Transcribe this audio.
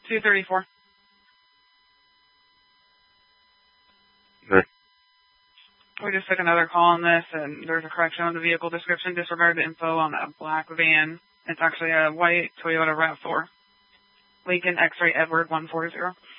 234. Good. We just took another call on this, and there's a correction on the vehicle description. Disregard the info on a black van. It's actually a white Toyota RAV4. Lincoln X-Ray Edward 140.